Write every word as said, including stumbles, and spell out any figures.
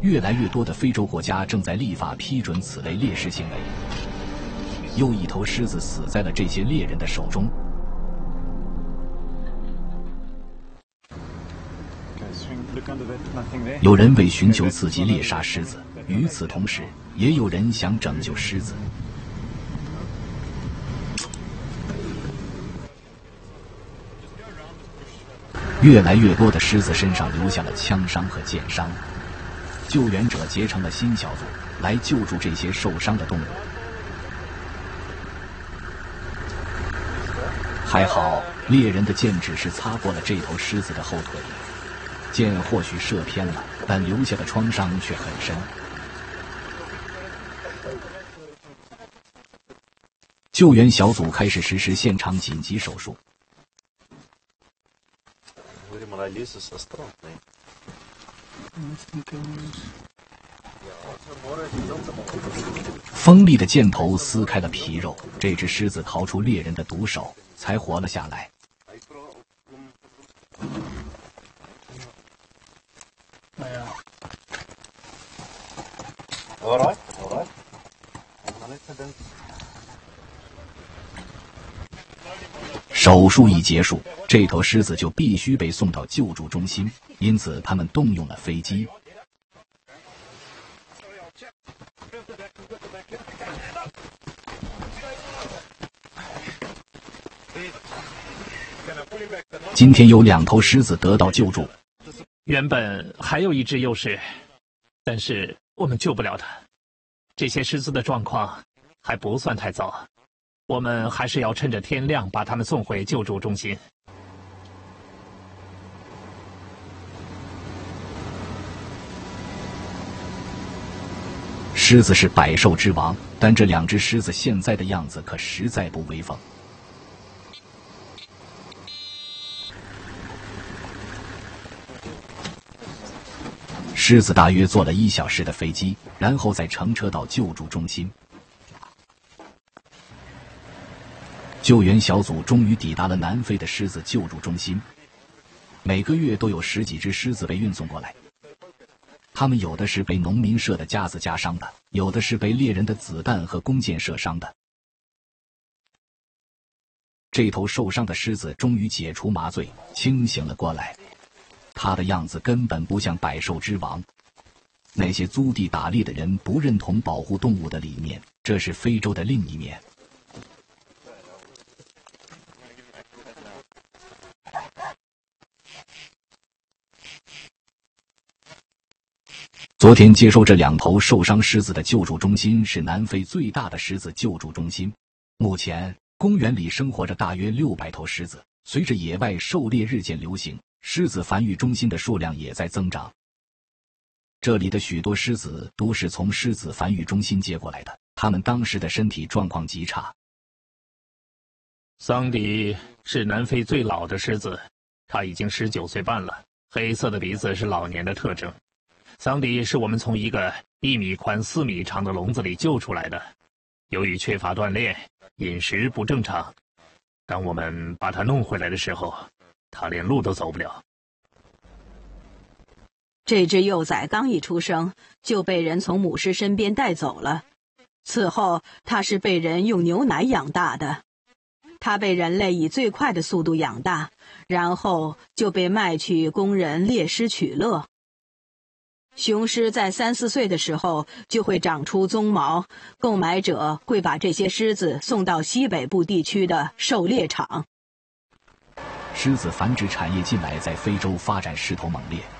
越来越多的非洲国家正在立法批准此类猎食行为。又一头狮子死在了这些猎人的手中。有人为寻求刺激猎杀狮子，与此同时，也有人想拯救狮子。越来越多的狮子身上留下了枪伤和箭伤，救援者结成了新小组，来救助这些受伤的动物。还好，猎人的箭只是擦过了这头狮子的后腿，箭或许射偏了，但留下的创伤却很深。救援小组开始实施现场紧急手术。锋利的箭头撕开了皮肉，这只狮子逃出猎人的毒手，才活了下来。手术一结束，这头狮子就必须被送到救助中心，因此他们动用了飞机。今天有两头狮子得到救助， 原本还有一只幼狮，但是我们救不了它。这些狮子的状况还不算太糟，我们还是要趁着天亮把它们送回救助中心。 狮子是百兽之王，但这两只狮子现在的样子可实在不威风。狮子大约坐了一小时的飞机，然后再乘车到救助中心。救援小组终于抵达了南非的狮子救助中心。每个月都有十几只狮子被运送过来，它们有的是被农民射的夹子夹伤的，有的是被猎人的子弹和弓箭射伤的。这头受伤的狮子终于解除麻醉，清醒了过来。他的样子根本不像百兽之王。那些租地打猎的人不认同保护动物的理念，这是非洲的另一面。昨天接收这两头受伤狮子的救助中心是南非最大的狮子救助中心。目前，公园里生活着大约六百头狮子。随着野外狩猎日渐流行，狮子繁育中心的数量也在增长。这里的许多狮子都是从狮子繁育中心接过来的，它们当时的身体状况极差。 桑迪是南非最老的狮子，他已经十九岁半了，黑色的鼻子是老年的特征。桑迪是我们从一个一米宽四米长的笼子里救出来的，由于缺乏锻炼，饮食不正常，当我们把他弄回来的时候，他连路都走不了。 这只幼崽刚一出生就被人从母狮身边带走了，此后它是被人用牛奶养大的。它被人类以最快的速度养大，然后就被卖去供人猎狮取乐。雄狮在三四岁的时候就会长出鬃毛，购买者会把这些狮子送到西北部地区的狩猎场。 狮子繁殖产业近来在非洲发展势头猛烈。